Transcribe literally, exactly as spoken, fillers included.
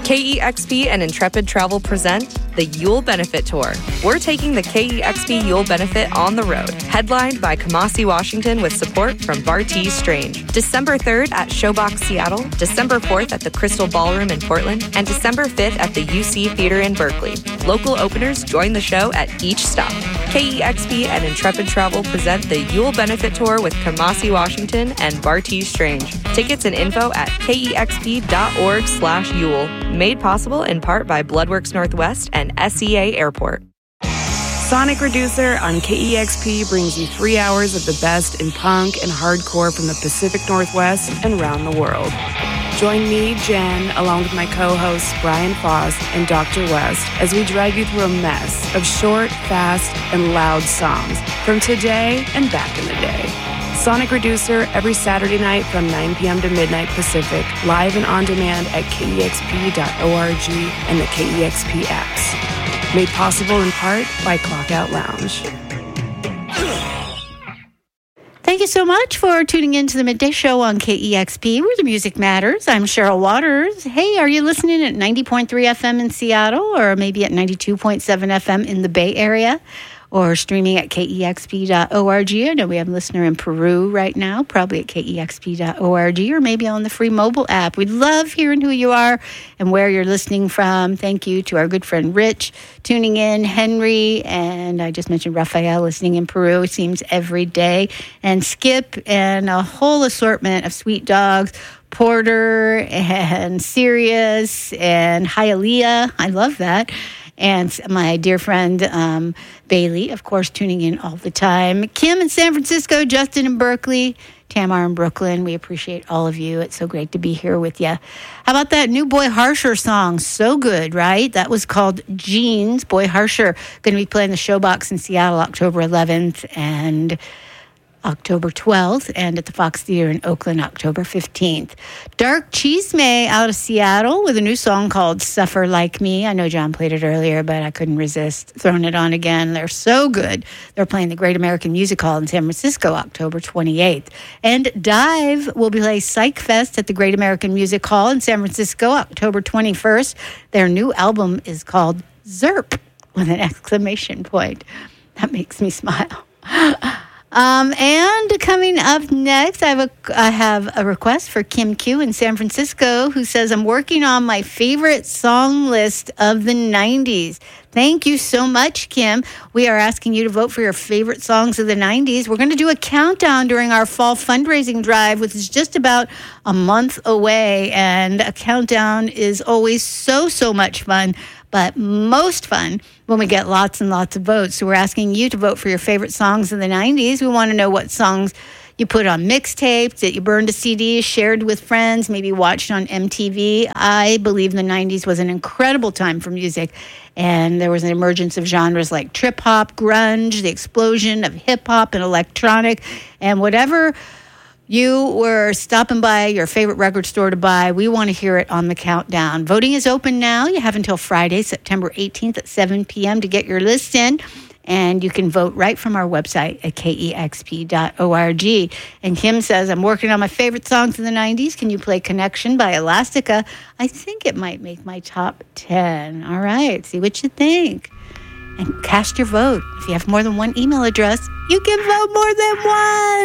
K E X P and Intrepid Travel present the Yule Benefit Tour. We're taking the K E X P Yule Benefit on the road, headlined by Kamasi, Washington, with support from Bartees Strange. December third at Showbox Seattle, December fourth at the Crystal Ballroom in Portland, and December fifth at the U C Theater in Berkeley. Local openers join the show at each stop. K E X P and Intrepid Travel present the Yule Benefit Tour with Kamasi, Washington, and Bartees Strange. Tickets and info at kexp.org slash Yule. Made possible in part by Bloodworks Northwest and S E A Airport. Sonic Reducer on K E X P brings you three hours of the best in punk and hardcore from the Pacific Northwest and around the world. Join me, Jen, along with my co-hosts Brian Foss and Doctor West as we drag you through a mess of short, fast, and loud songs from today and back in the day. Sonic Reducer every Saturday night from nine p.m. to midnight Pacific, live and on demand at K E X P dot org and the K E X P apps. Made possible in part by Clockout Lounge. Thank you so much for tuning in to the Midday Show on K E X P, where the music matters. I'm Cheryl Waters. Hey, are you listening at ninety point three F M in Seattle, or maybe at ninety-two point seven F M in the Bay Area? Or streaming at K E X P dot org. I know we have a listener in Peru right now, probably at K E X P dot org, or maybe on the free mobile app. We'd love hearing who you are and where you're listening from. Thank you to our good friend Rich tuning in, Henry, and I just mentioned Rafael listening in Peru, it seems every day, and Skip, and a whole assortment of sweet dogs, Porter and Sirius and Hialeah. I love that. And my dear friend um, Bailey, of course, tuning in all the time. Kim in San Francisco, Justin in Berkeley, Tamar in Brooklyn. We appreciate all of you. It's so great to be here with you. How about that new Boy Harsher song? So good, right? That was called Jeans. Boy Harsher going to be playing the Showbox in Seattle October eleventh and October twelfth, and at the Fox Theater in Oakland, October fifteenth. Dark Chisme out of Seattle with a new song called Suffer Like Me. I know John played it earlier, but I couldn't resist throwing it on again. They're so good. They're playing the Great American Music Hall in San Francisco, October twenty-eighth. And Dive will play Psych Fest at the Great American Music Hall in San Francisco, October twenty-first. Their new album is called Zerp, with an exclamation point. That makes me smile. Um, and coming up next, I have a I have a request for Kim Q in San Francisco, who says, I'm working on my favorite song list of the nineties. Thank you so much, Kim. We are asking you to vote for your favorite songs of the nineties. We're going to do a countdown during our fall fundraising drive, which is just about a month away. And a countdown is always so, so much fun, but most fun when we get lots and lots of votes. So we're asking you to vote for your favorite songs of the nineties. We want to know what songs you put on mixtapes, that you burned to C Ds, shared with friends, maybe watched on M T V. I believe the nineties was an incredible time for music, and there was an emergence of genres like trip-hop, grunge, the explosion of hip-hop and electronic, and whatever you were stopping by your favorite record store to buy, we want to hear it on the countdown. Voting is open now. You have until Friday, September eighteenth at seven p.m. to get your list in. And you can vote right from our website at K E X P dot org. And Kim says, I'm working on my favorite songs of the nineties. Can you play Connection by Elastica? I think it might make my top ten. All right, see what you think. And cast your vote. If you have more than one email address, you can vote more than one.